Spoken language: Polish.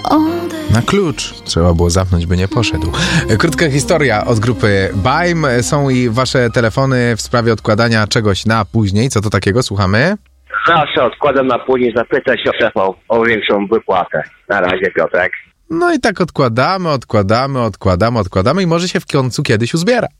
Na klucz trzeba było zamknąć, by nie poszedł. Krótka historia od grupy Baim. Są i wasze telefony w sprawie odkładania czegoś na później. Co to takiego? Słuchamy. Zawsze odkładam na później, zapytać się szefa o większą wypłatę. Na razie, Piotrek. No i tak odkładamy i może się w końcu kiedyś uzbiera.